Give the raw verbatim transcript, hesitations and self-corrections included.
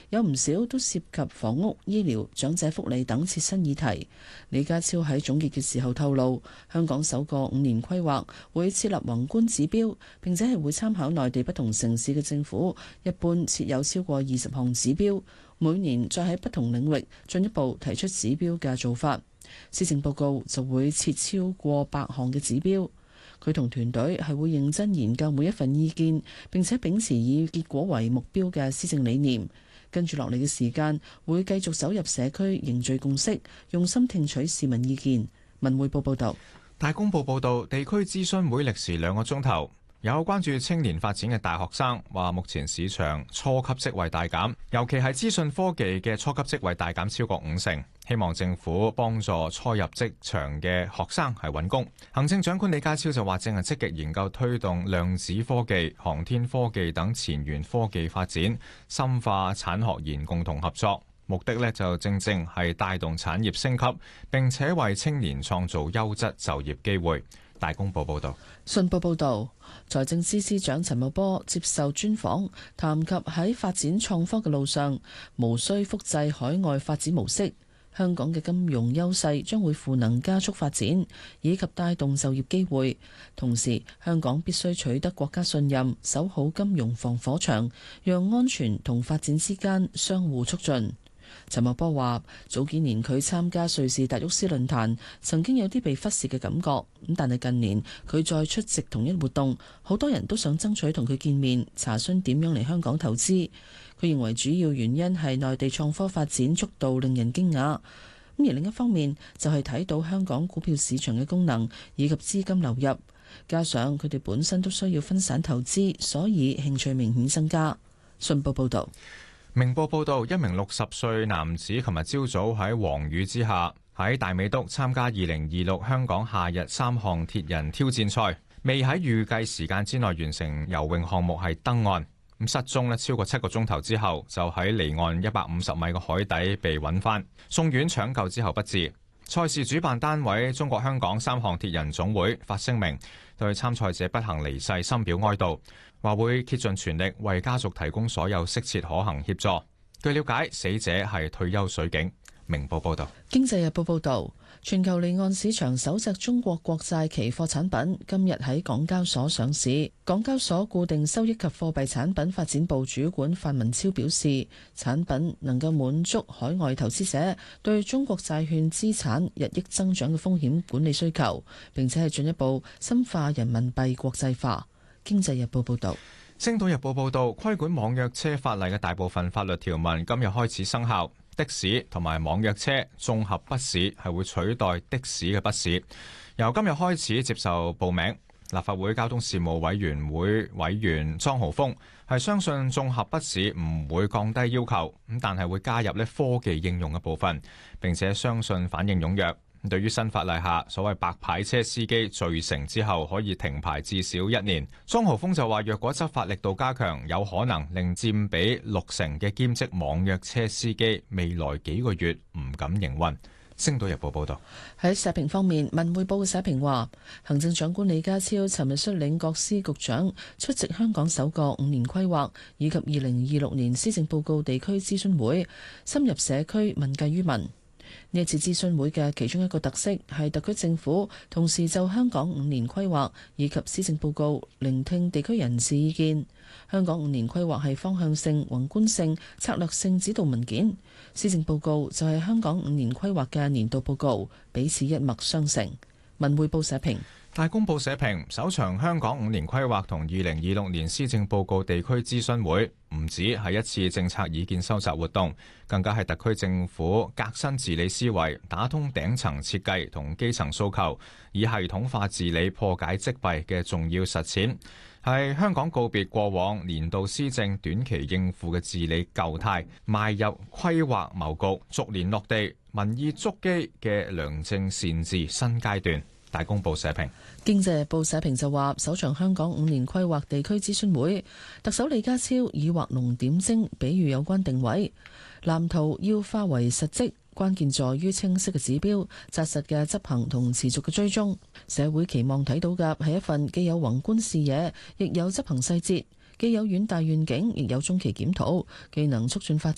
有唔少都涉及房屋、醫療、長者福利等切身議題。李家超喺總結嘅時候透露，香港首個五年規劃會設立宏觀指標，並且係會參考內地不同城市嘅政府，一般設有超過二十項指標，每年再喺不同領域進一步提出指標嘅做法。施政報告就會設超過百項嘅指標。佢同團隊係會認真研究每一份意見，並且秉持以結果為目標嘅施政理念。跟住落嚟嘅時間，會繼續走入社區凝聚共識，用心聽取市民意見。文匯報報道。 大公報報道，地區諮詢會歷時兩個鐘頭。有關注青年發展嘅大學生話，目前市場初級職位大減，尤其係資訊科技嘅初級職位大減超過五成，希望政府幫助初入職場嘅學生係揾工。行政長官李家超就話，正係積極研究推動量子科技、航天科技等前沿科技發展，深化產學研共同合作，目的呢就正正係帶動產業升級，並且為青年創造優質就業機會。大公報報道。 信報報導，財政司司長陳茂波接受專訪，談及喺發展創科嘅路上，無需複製海外發展模式，香港嘅金融優勢將會賦能加速發展，以及帶動就業機會。同時，香港必須取得國家信任，守好金融防火牆，讓安全同發展之間相互促進。陳茂波話：早幾年佢參加瑞士達沃斯論壇，曾經有啲被忽視嘅感覺。咁但係近年佢再出席同一活動，好多人都想爭取同佢見面，查詢點樣嚟香港投資。佢認為主要原因係內地創科發展速度令人驚訝。咁而另一方面就係睇到香港股票市場嘅功能以及資金流入，加上佢哋本身都需要分散投資，所以興趣明顯增加。信報報導。 明報報道，一名六十歲男子琴日朝早喺黃雨之下喺大美督參加二零二六香港夏日三項鐵人挑戰賽，未喺預計時間之內完成游泳項目係登岸，咁失蹤咧超過七個鐘頭之後，就喺離岸一百五十米嘅海底被揾翻，送院搶救之後不治。賽事主辦單位中國香港三項鐵人總會發聲明，對參賽者不幸離世深表哀悼，話會竭盡全力為家族提供所有適切可行協助。據了解，死者係退休水警。明報報道。 經濟日報報道，全球離岸市場首隻中國國債期貨產品今日喺港交所上市。港交所固定收益及貨幣產品發展部主管范文超表示，產品能夠滿足海外投資者對中國債券資產日益增長嘅風險管理需求，並且係進一步深化人民幣國際化。經濟日報報道。 星島日報報道，規管網約車法例嘅大部分法律條文今日開始生效。的士同埋網約車綜合筆試係會取代的士嘅筆試，由今日開始接受報名。立法會交通事務委員會委員莊浩峰係相信綜合筆試唔會降低要求，咁但係會加入呢科技應用嘅部分，並且相信反應踴躍。對於新法例下所謂白牌車司機罪成之後可以停牌至少一年，莊浩峰就話若果執法力度加強，有可能令佔比六成嘅兼職網約車司機未來幾個月唔敢營運。星島日報報道。 喺社評方面，文匯報嘅社評話，行政長官李家超尋日率領各司局長出席香港首個五年規劃以及二零二六年施政報告地區諮詢會，深入社區，問計於民。呢一次諮詢會嘅其中一個特色係特區政府同時就香港五年規劃以及施政報告聆聽地區人士意見。香港五年規劃係方向性、宏觀性、策略性指導文件，施政報告就係香港五年規劃嘅年度報告，彼此一脈相承。文匯報社評。 大公報社評，首場香港五年規劃同二零二六年施政報告地區諮詢會，唔止係一次政策意見收集活動，更加係特區政府革新治理思維，打通頂層設計同基層訴求，以系統化治理破解積弊嘅重要實踐，係香港告別過往年度施政短期應付嘅治理舊態，邁入規劃謀局、逐年落地、民意觸基嘅良政善治新階段。大公報社評。 經濟日報社評就話，首場香港五年規劃地區諮詢會，特首李家超以畫龍點睛，比喻有關定位，藍圖要化為實績，關鍵在於清晰嘅指標、紮實嘅執行同持續嘅追蹤。社會期望睇到嘅係一份既有宏觀視野，亦有執行細節，既有遠大願景，亦有中期檢討，既能促進發展，